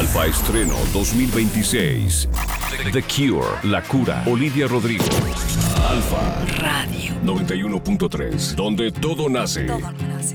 Alfa Estreno 2026. The Cure, La Cura, Olivia Rodrigo. Alfa Radio 91.3, donde todo nace.